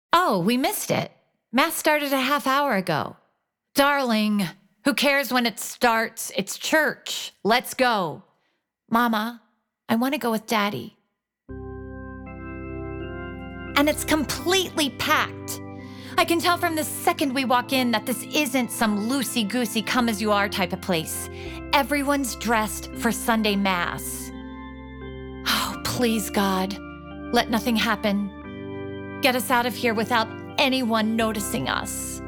Oh, we missed it. Mass started a half hour ago. Darling, who cares when it starts? It's church. Let's go. Mama, I want to go with Daddy. And it's completely packed. I can tell from the second we walk in that this isn't some loosey-goosey come-as-you-are type of place. Everyone's dressed for Sunday Mass. Oh, please, God, let nothing happen. Get us out of here without anyone noticing us.